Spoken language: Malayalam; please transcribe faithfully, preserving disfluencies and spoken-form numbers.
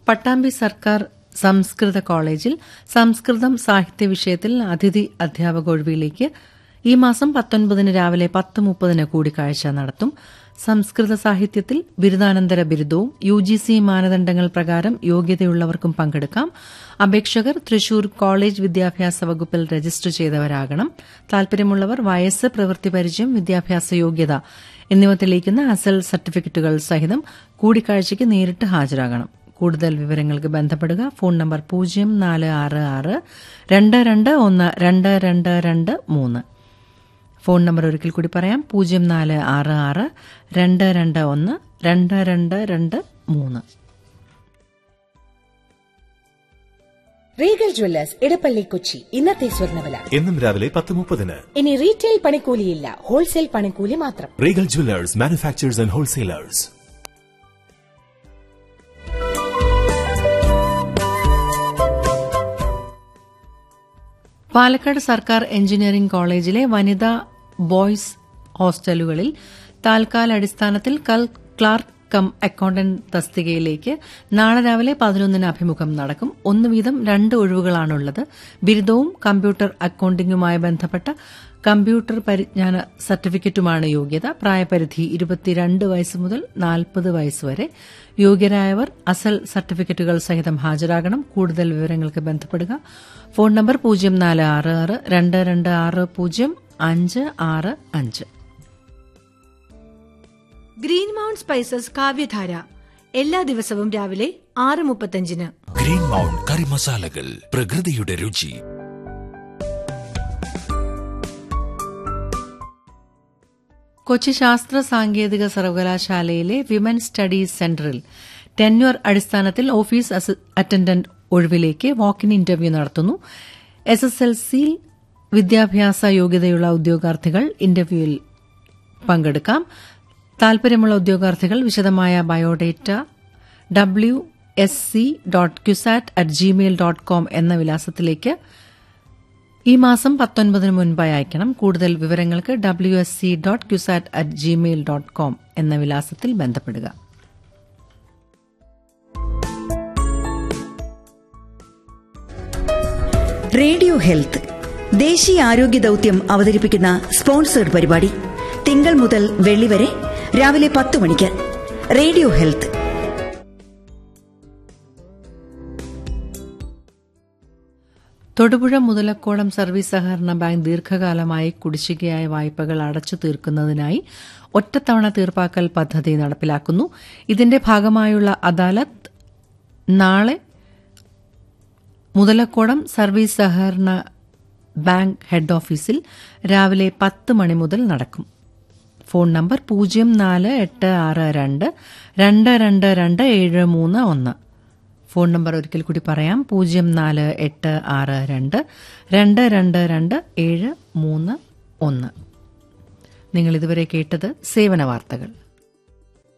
പട്ടാമ്പി സർക്കാർ സംസ്കൃത കോളേജിൽ സംസ്കൃതം സാഹിത്യ വിഷയത്തിൽ അതിഥി അധ്യാപക ഒഴിവിലേക്ക് ഈ മാസം പത്തൊൻപതിന് രാവിലെ പത്ത് മുപ്പതിന് കൂടിക്കാഴ്ച നടത്തും. സംസ്കൃത സാഹിത്യത്തിൽ ബിരുദാനന്തര ബിരുദവും യു ജി സി മാനദണ്ഡങ്ങൾ പ്രകാരം യോഗ്യതയുള്ളവർക്കും പങ്കെടുക്കാം. അപേക്ഷകർ തൃശൂർ കോളേജ് വിദ്യാഭ്യാസ വകുപ്പിൽ രജിസ്റ്റർ ചെയ്തവരാകണം. താൽപര്യമുള്ളവർ വയസ്സ്, പ്രവൃത്തി പരിചയം, വിദ്യാഭ്യാസ യോഗ്യത എന്നിവ തെളിയിക്കുന്ന അസൽ സർട്ടിഫിക്കറ്റുകൾ സഹിതം കൂടിക്കാഴ്ചയ്ക്ക് നേരിട്ട് ഹാജരാകണം. കൂടുതൽ വിവരങ്ങൾക്ക് ബന്ധപ്പെടുക. ഫോൺ നമ്പർ പൂജ്യം നാല് ആറ് ആറ് രണ്ട് രണ്ട് ഒന്ന് രണ്ട് രണ്ട് രണ്ട് മൂന്ന്. ഫോൺ നമ്പർ ഒരിക്കൽ കൂടി പറയാം. പൂജ്യം നാല് ആറ് ആറ് രണ്ട് രണ്ട് ഒന്ന് രണ്ട് രണ്ട് രണ്ട് മൂന്ന്. Regal Jewellers Edappally Kochi. ഇന്നത്തെ സ്വർണ്ണവില എന്നും രാവിലെ പത്ത് മുപ്പതിന്. ഇനി റീറ്റെയിൽ പണിക്കൂലിയില്ല, ഹോൾസെയിൽ പണിക്കൂലി മാത്രം. Regal Jewellers, manufacturers and wholesalers. Palakkad സർക്കാർ എഞ്ചിനീയറിംഗ് കോളേജിലെ വനിതാ ബോയ്സ് ഹോസ്റ്റലുകളിൽ താൽക്കാലാടിസ്ഥാനത്തിൽ ക്ലാർക്ക് കം അക്കൌണ്ടന്റ് തസ്തികയിലേക്ക് നാളെ രാവിലെ പതിനൊന്നിന് അഭിമുഖം നടക്കും. ഒന്ന് വീതം രണ്ട് ഒഴിവുകളാണുള്ളത്. ബിരുദവും കമ്പ്യൂട്ടർ അക്കൌണ്ടിംഗുമായി ബന്ധപ്പെട്ട കമ്പ്യൂട്ടർ പരിജ്ഞാന സർട്ടിഫിക്കറ്റുമാണ് യോഗ്യത. പ്രായപരിധി ഇരുപത്തിരണ്ട് വയസ്സ് മുതൽ നാൽപ്പത് വയസ്സ് വരെ. യോഗ്യരായവർ അസൽ സർട്ടിഫിക്കറ്റുകൾ സഹിതം ഹാജരാകണം. കൂടുതൽ വിവരങ്ങൾക്ക് ബന്ധപ്പെടുക. ഫോൺ നമ്പർ പൂജ്യം നാല് ആറ് ആറ് രണ്ട് രണ്ട് ആറ് പൂജ്യം അഞ്ച് ആറ് അഞ്ച്. ഗ്രീൻ മൗണ്ട് സ്പൈസസ് കാവ്യധാര എല്ലാ ദിവസവും രാവിലെ ആറ് മുപ്പത്തഞ്ചിന്. ഗ്രീൻ മൗണ്ട് കറി മസാലകൾ, പ്രകൃതിയുടെ രുചി. കൊച്ചി ശാസ്ത്ര സാങ്കേതിക സർവകലാശാലയിലെ വിമൻ സ്റ്റഡീസ് സെന്ററിൽ ടെന്യൂർ അടിസ്ഥാനത്തിൽ ഓഫീസ് അറ്റൻഡന്റ് ഒഴിവിലേക്ക് വാക്കിൻ ഇന്റർവ്യൂ നടത്തുന്നു. എസ് എസ് എൽ സി വിദ്യാഭ്യാസ യോഗ്യതയുള്ള ഉദ്യോഗാർത്ഥികൾ ഇന്റർവ്യൂവിൽ പങ്കെടുക്കാം. താൽപര്യമുള്ള ഉദ്യോഗാർത്ഥികൾ വിശദമായ biodata W S C dot CUSAT at Gmail dot com എന്ന വിലാസത്തിലേക്ക് ഈ മാസം പത്തൊൻപതിന് മുൻപായി അയക്കണം. കൂടുതൽ വിവരങ്ങൾക്ക് W S C dot CUSAT at Gmail dot com എന്ന വിലാസത്തിൽ ബന്ധപ്പെടുക. റേഡിയോ ഹെൽത്ത് ദേശീയ ആരോഗ്യ ദൌത്യം അവതരിപ്പിക്കുന്ന സ്പോൺസേഡ് പരിപാടി തിങ്കൾ മുതൽ വെള്ളി വരെ രാവിലെ പത്ത് മണിക്ക്. Radio health. Thodupuzha Muthalakodam service സഹകരണ ബാങ്ക് ദീർഘകാലമായി കുടിശ്ശികയായ വായ്പകൾ അടച്ചു തീർക്കുന്നതിനായി ഒറ്റത്തവണ തീർപ്പാക്കൽ പദ്ധതി നടപ്പിലാക്കുന്നു. ഇതിന്റെ ഭാഗമായുള്ള അദാലത്ത് നാളെ മുതലക്കോടം സർവീസ് സഹകരണ ബാങ്ക് ഹെഡ് ഓഫീസിൽ രാവിലെ പത്ത് മണി മുതൽ നടക്കും. ഫോൺ നമ്പർ പൂജ്യം നാല് എട്ട് ആറ് രണ്ട് രണ്ട് രണ്ട് രണ്ട് ഏഴ് മൂന്ന് ഒന്ന്. ഫോൺ നമ്പർ ഒരിക്കൽ കൂടി പറയാം. പൂജ്യം നാല് എട്ട് ആറ് രണ്ട് രണ്ട് രണ്ട് രണ്ട് ഏഴ് മൂന്ന് ഒന്ന്. നിങ്ങൾ ഇതുവരെ കേട്ടത് സേവന വാർത്തകൾ.